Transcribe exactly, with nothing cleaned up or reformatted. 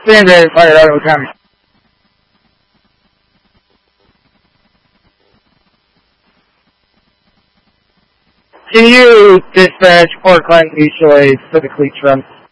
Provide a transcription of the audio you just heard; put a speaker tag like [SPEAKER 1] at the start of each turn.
[SPEAKER 1] Stand by, fire auto coming. Can you dispatch Portland Mutual Aid for the cleat run?